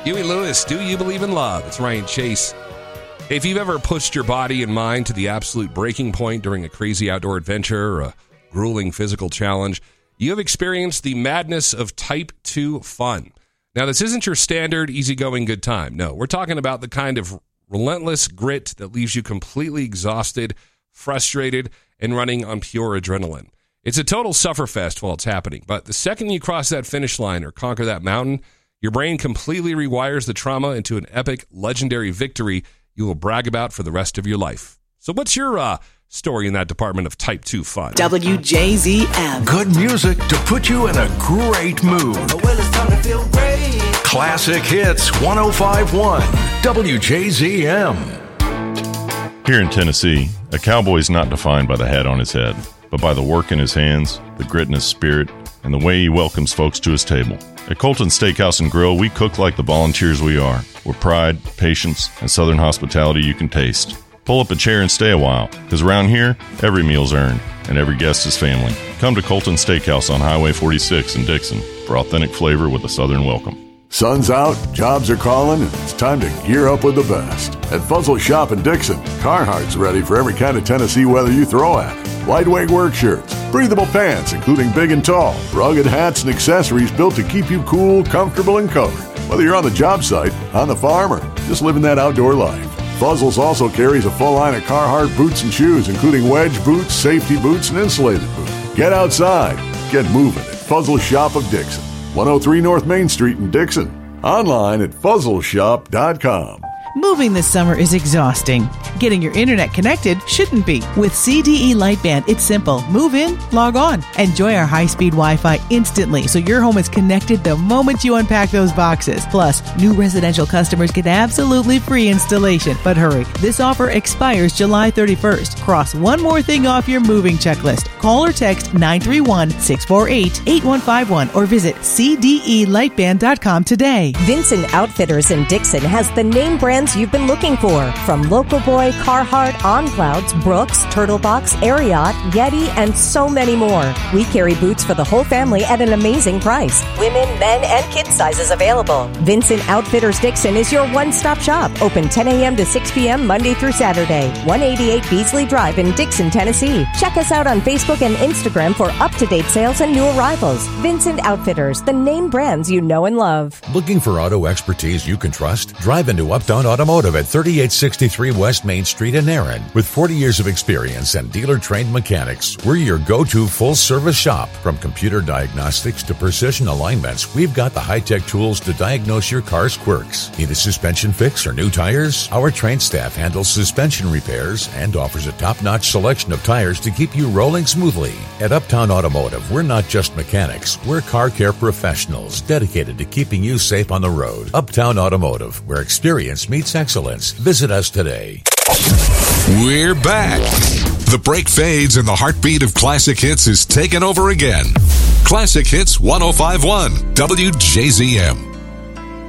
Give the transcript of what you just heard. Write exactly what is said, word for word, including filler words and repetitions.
Huey Lewis, Do You Believe in Love? It's Ryan Chase. If you've ever pushed your body and mind to the absolute breaking point during a crazy outdoor adventure or a grueling physical challenge, you have experienced the madness of Type two fun. Now, this isn't your standard easygoing good time. No, we're talking about the kind of relentless grit that leaves you completely exhausted, frustrated, and running on pure adrenaline. It's a total sufferfest while it's happening, but the second you cross that finish line or conquer that mountain, your brain completely rewires the trauma into an epic, legendary victory you will brag about for the rest of your life. So what's your uh, story in that department of Type two fun? W J Z M. Good music to put you in a great mood. Well, it's time to feel great. Classic Hits one oh five point one W J Z M. Here in Tennessee, a cowboy is not defined by the hat on his head, but by the work in his hands, the grit in his spirit, and the way he welcomes folks to his table. At Colton Steakhouse and Grill, we cook like the volunteers we are, with pride, patience, and southern hospitality you can taste. Pull up a chair and stay a while, because around here, every meal's earned, and every guest is family. Come to Colton Steakhouse on Highway forty-six in Dixon for authentic flavor with a southern welcome. Sun's out, jobs are calling, and it's time to gear up with the best. At Fuzzle Shop in Dixon, Carhartt's ready for every kind of Tennessee weather you throw at it. Lightweight work shirts, breathable pants, including big and tall, rugged hats and accessories built to keep you cool, comfortable, and covered. Whether you're on the job site, on the farm, or just living that outdoor life. Fuzzles also carries a full line of Carhartt boots and shoes, including wedge boots, safety boots, and insulated boots. Get outside, get moving at Fuzzle Shop of Dixon, one oh three North Main Street in Dixon. Online at fuzzle shop dot com. Moving this summer is exhausting. Getting your internet connected shouldn't be. With C D E Lightband, it's simple. Move in, log on. Enjoy our high-speed Wi-Fi instantly so your home is connected the moment you unpack those boxes. Plus, new residential customers get absolutely free installation. But hurry, this offer expires July thirty-first. Cross one more thing off your moving checklist. Call or text nine three one, six four eight, eight one five one or visit C D E lightband dot com today. Vincent Outfitters in Dixon has the name brands you've been looking for. From Local Boy, Carhartt, On Clouds, Brooks, Turtlebox, Ariat, Yeti, and so many more. We carry boots for the whole family at an amazing price. Women, men, and kid sizes available. Vincent Outfitters Dixon is your one-stop shop. Open ten a.m. to six p.m. Monday through Saturday. one eighty-eight Beasley Drive in Dixon, Tennessee. Check us out on Facebook and Instagram for up-to-date sales and new arrivals. Vincent Outfitters, the name brands you know and love. Looking for auto expertise you can trust? Drive into Uptown Automotive at thirty-eight sixty-three West Main Street in Erin. With forty years of experience and dealer-trained mechanics, we're your go-to full-service shop. From computer diagnostics to precision alignments, we've got the high-tech tools to diagnose your car's quirks. Need a suspension fix or new tires? Our trained staff handles suspension repairs and offers a top-notch selection of tires to keep you rolling smoothly. At Uptown Automotive, we're not just mechanics. We're car care professionals dedicated to keeping you safe on the road. Uptown Automotive, where experience meets excellence. Visit us today. We're back. The break fades and the heartbeat of Classic Hits is taken over again. Classic Hits one oh five point one W J Z M.